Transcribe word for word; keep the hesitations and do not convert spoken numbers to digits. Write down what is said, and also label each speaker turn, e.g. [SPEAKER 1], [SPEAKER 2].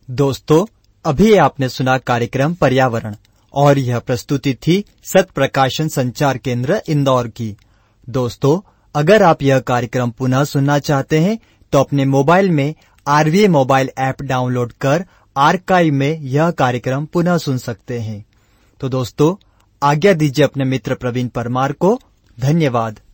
[SPEAKER 1] दोस्तों, अभी आपने सुना कार्यक्रम पर्यावरण और यह प्रस्तुति थी सत प्रकाशन संचार केंद्र इंदौर की। दोस्तों, अगर आप यह कार्यक्रम पुनः सुनना चाहते हैं तो अपने मोबाइल में आरवीए मोबाइल ऐप डाउनलोड कर आर्काइव में यह कार्यक्रम पुनः सुन सकते हैं। तो दोस्तों, आज्ञा दीजिए अपने मित्र प्रवीण परमार को। धन्यवाद।